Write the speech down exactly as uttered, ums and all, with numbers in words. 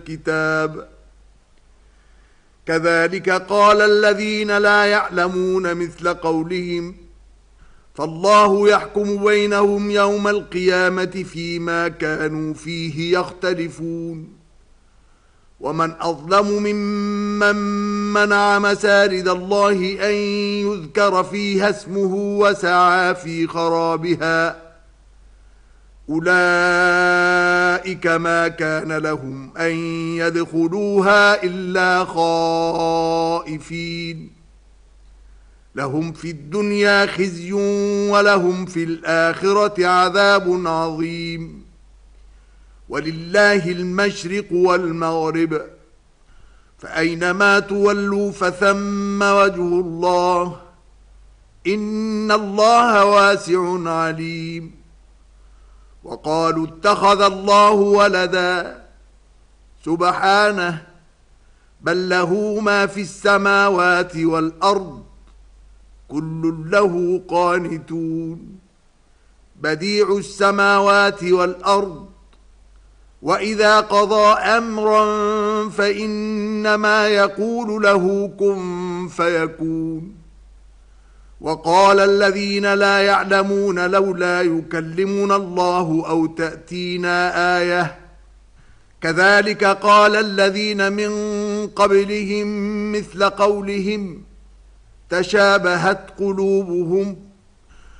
الكتاب كذلك قال الذين لا يعلمون مثل قولهم فالله يحكم بينهم يوم القيامة فيما كانوا فيه يختلفون ومن أظلم ممن منع مساجد الله أن يذكر فيها اسمه وسعى في خرابها أولئك ما كان لهم أن يدخلوها إلا خائفين لهم في الدنيا خزي ولهم في الآخرة عذاب عظيم ولله المشرق والمغرب فأينما تولوا فثم وجه الله إن الله واسع عليم وقالوا اتخذ الله ولدا سبحانه بل له ما في السماوات والأرض كل له قانتون بديع السماوات والأرض وإذا قضى أمرا فإنما يقول له كن فيكون وقال الذين لا يعلمون لولا يكلمنا الله أو تأتينا آية كذلك قال الذين من قبلهم مثل قولهم تشابهت قلوبهم